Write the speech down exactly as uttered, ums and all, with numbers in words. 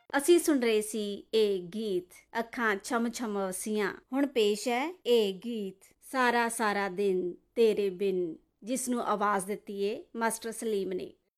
ਅਸੀਂ ਸੁਣ ਰਹੇ ਸੀ ਇਹ ਗੀਤ ਅੱਖਾਂ ਛਮ ਛਮ ਵਸੀਆਂ। ਹੁਣ ਪੇਸ਼ ਹੈ ਇਹ ਗੀਤ ਸਾਰਾ ਸਾਰਾ ਦਿਨ ਤੇਰੇ ਬਿਨ, ਜਿਸ ਨੂੰ ਆਵਾਜ਼ ਦਿੱਤੀ ਏ ਮਾਸਟਰ ਸਲੀਮ ਨੇ।